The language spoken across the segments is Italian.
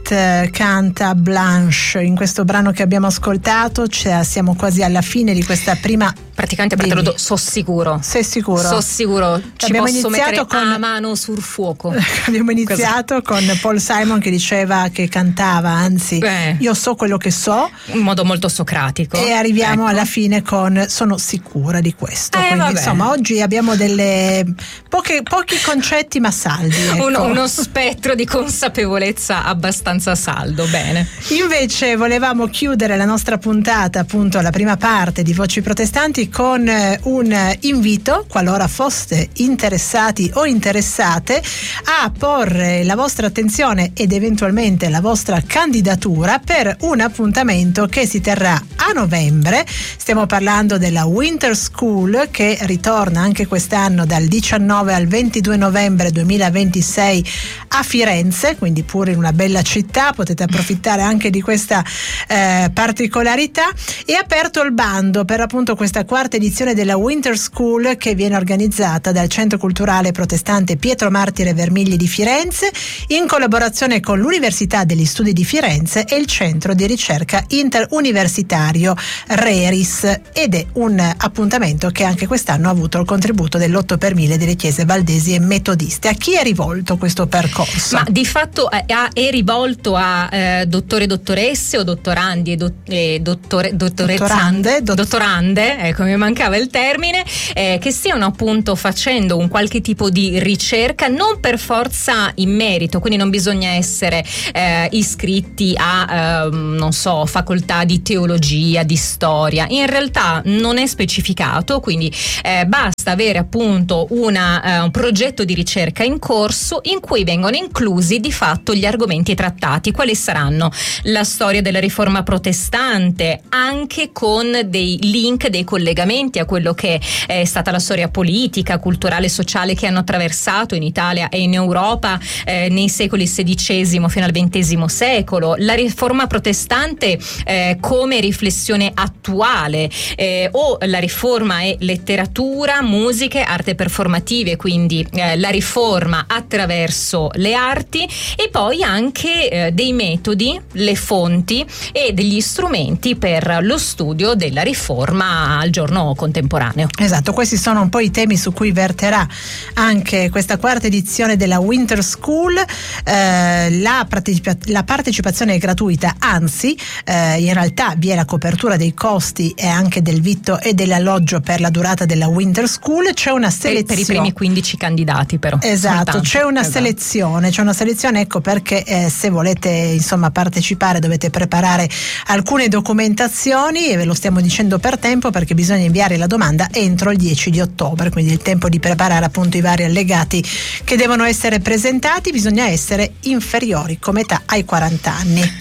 White canta Blanche in questo brano che abbiamo ascoltato. Siamo quasi alla fine di questa prima. Praticamente so sicuro. Sei sicuro? So sicuro. Ci abbiamo posso mettere con la mano sul fuoco. Abbiamo iniziato con Paul Simon che diceva che cantava, anzi io so quello che so, in modo molto socratico, e arriviamo alla fine con sono sicura di questo. Quindi insomma oggi abbiamo delle pochi concetti ma saldi, ecco. uno spettro di consapevolezza abbastanza saldo. Bene, invece volevamo chiudere la nostra puntata, appunto la prima parte di Voci Protestanti, con un invito, qualora foste interessati o interessate a porre la vostra attenzione ed eventualmente la vostra candidatura per un appuntamento che si terrà a novembre. Stiamo parlando della Winter School, che ritorna anche quest'anno dal 19 al 22 novembre 2026 a Firenze, quindi pure in una bella città, potete approfittare anche di questa particolarità. È aperto il bando per appunto questa quarta edizione della Winter School, che viene organizzata dal Centro Culturale Protestante Pietro Martire Vermigli di Firenze in collaborazione con l'Università degli Studi di Firenze e il Centro di Ricerca Interuniversitario RERIS, ed è un appuntamento che anche quest'anno ha avuto il contributo dell'8 per 1000 delle chiese valdesi e metodiste. A chi è rivolto questo percorso? Ma di fatto è rivolto a dottori e dottoresse o dottorandi e dottorande, ecco, mi mancava il termine, che stiano appunto facendo un qualche tipo di ricerca, non per forza in merito, quindi non bisogna essere iscritti a non so, facoltà di teologia, di storia, in realtà non è specificato, quindi basta avere appunto un progetto di ricerca in corso in cui vengono inclusi di fatto gli argomenti trattati. Quali saranno? La storia della riforma protestante, anche con dei link, dei collegamenti a quello che è stata la storia politica, culturale e sociale che hanno attraversato in Italia e in Europa nei secoli XVI fino al XX secolo, la riforma protestante come riflessione attuale, o la riforma è letteratura, musiche, arte performative, quindi la riforma attraverso le arti, e poi anche dei metodi, le fonti e degli strumenti per lo studio della riforma al giorno contemporaneo. Esatto, questi sono un po' i temi su cui verterà anche questa quarta edizione della Winter School. La partecipazione è gratuita, anzi in realtà vi è la copertura dei costi e anche del vitto e dell'alloggio per la durata della Winter School. C'è una selezione per i primi 15 candidati, però. Esatto, c'è una selezione, ecco perché se volete insomma partecipare dovete preparare alcune documentazioni, e ve lo stiamo dicendo per tempo perché bisogna inviare la domanda entro il 10 di ottobre, quindi il tempo di preparare appunto i vari allegati che devono essere presentati. Bisogna essere inferiori come età ai 40 anni.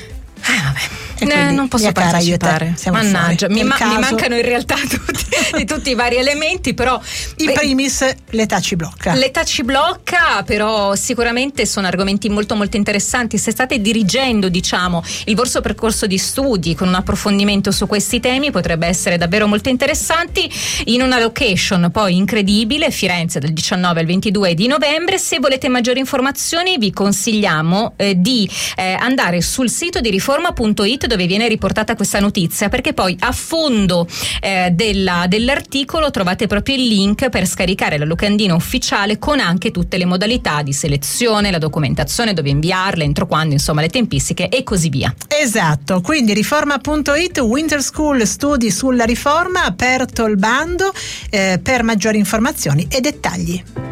Non posso partecipare, mannaggia, mi mancano in realtà tutti i vari elementi, però in primis l'età ci blocca, però sicuramente sono argomenti molto molto interessanti. Se state dirigendo il vostro percorso di studi con un approfondimento su questi temi, potrebbe essere davvero molto interessanti, in una location poi incredibile, Firenze, dal 19 al 22 di novembre. Se volete maggiori informazioni vi consigliamo di andare sul sito di riforma.it, dove viene riportata questa notizia, perché poi a fondo dell'articolo trovate proprio il link per scaricare la locandina ufficiale con anche tutte le modalità di selezione, la documentazione, dove inviarla, entro quando, insomma le tempistiche e così via. Esatto, quindi riforma.it, Winter School, studi sulla riforma, aperto il bando per maggiori informazioni e dettagli.